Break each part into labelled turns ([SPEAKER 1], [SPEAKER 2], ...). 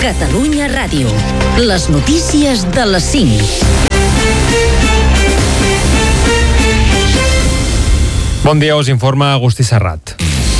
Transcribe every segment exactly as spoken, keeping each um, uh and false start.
[SPEAKER 1] Catalunya Ràdio. Les notícies de les cinc.
[SPEAKER 2] Bon dia, us informa Agustí Serrat.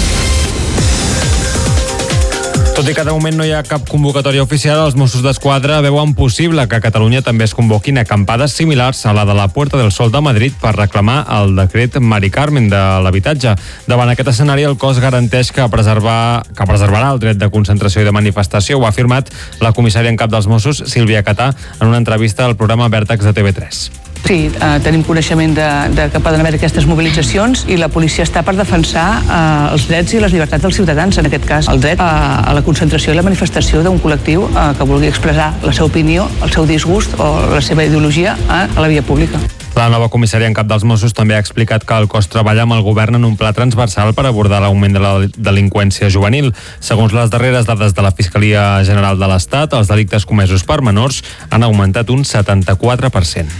[SPEAKER 2] Tot i que de moment no hi ha cap convocatòria oficial, els Mossos d'Esquadra veuen possible que a Catalunya també es convoquin acampades similars a la de la Puerta del Sol de Madrid per reclamar el decret Mari Carmen de l'habitatge. Davant aquest escenari, el cos garanteix que, preservar, que preservarà el dret de concentració i de manifestació. Ho ha afirmat la comissària en cap dels Mossos, Sílvia Catà, en una entrevista al programa Vèrtex de T V tres.
[SPEAKER 3] Sí, eh, tenim coneixement de, de que poden haver aquestes mobilitzacions i la policia està per defensar eh, els drets i les llibertats dels ciutadans, en aquest cas el dret a, a la concentració i la manifestació d'un col·lectiu eh, que vulgui expressar la seva opinió, el seu disgust o la seva ideologia eh, a la via pública.
[SPEAKER 2] La nova comissària en cap dels Mossos també ha explicat que el cos treballa amb el govern en un pla transversal per abordar l'augment de la delinqüència juvenil. Segons les darreres dades de la Fiscalia General de l'Estat, els delictes comesos per menors han augmentat un setanta-quatre per cent.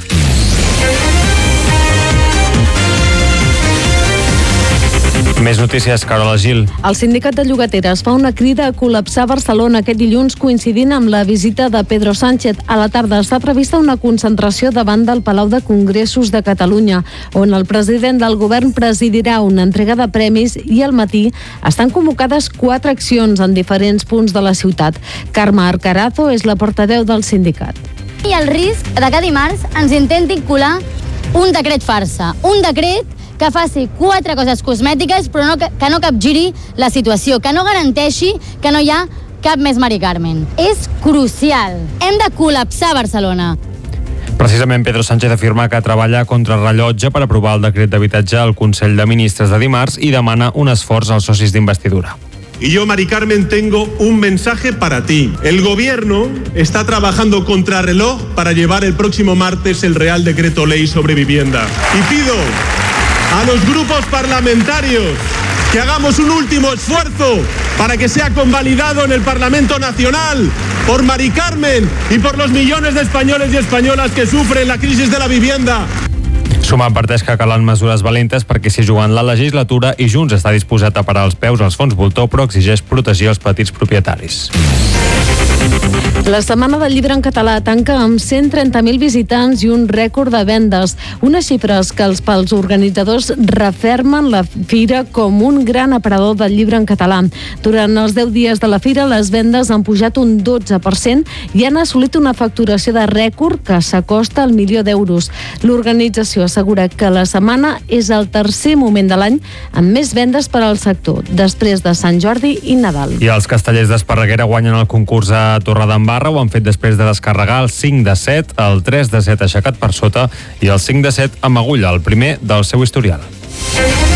[SPEAKER 2] Més notícies, Carola Gil.
[SPEAKER 4] El sindicat de llogateres fa una crida a col·lapsar Barcelona aquest dilluns, coincidint amb la visita de Pedro Sánchez. A la tarda està prevista una concentració davant del Palau de Congressos de Catalunya, on el president del govern presidirà una entrega de premis, i al matí estan convocades quatre accions en diferents punts de la ciutat. Carme Arcarazo és la portaveu del sindicat.
[SPEAKER 5] Hi ha el risc de que dimarts ens intentin colar un decret farsa, un decret que faci quatre coses cosmètiques però no, que no capgiri la situació, que no garanteixi que no hi ha cap més Mari Carmen. És crucial. Hem de col·lapsar Barcelona.
[SPEAKER 2] Precisament Pedro Sánchez afirma que treballa contra rellotge per aprovar el decret d'habitatge al Consell de Ministres de dimarts i demana un esforç als socis d'investidura.
[SPEAKER 6] Y yo, Mari Carmen, tengo un mensaje para ti. El gobierno está trabajando contra reloj para llevar el próximo martes el Real Decreto Ley sobre vivienda. Y pido a los grupos parlamentarios que hagamos un último esfuerzo para que sea convalidado en el Parlamento Nacional por Mari Carmen y por los millones de españoles y españolas que sufren la crisis de la vivienda.
[SPEAKER 2] Suma adverteix que calen mesures valentes perquè s'hi juguen la legislatura i Junts està disposat a parar els peus als fons voltor, però exigeix protegir els petits propietaris.
[SPEAKER 4] La Setmana del Llibre en Català tanca amb cent trenta mil visitants i un rècord de vendes. Unes xifres que els pels organitzadors refermen la fira com un gran aparador del llibre en català. Durant els deu dies de la fira, les vendes han pujat un dotze per cent i han assolit una facturació de rècord que s'acosta al milió d'euros. L'organització assegura que la setmana és el tercer moment de l'any amb més vendes per al sector, després de Sant Jordi i Nadal.
[SPEAKER 2] I els castellers d'Esparreguera guanyen el concurs a Torredembarra. Ho han fet després de descarregar el cinc de set, el tres de set aixecat per sota i el cinc de set amb agulla, el primer del seu historial.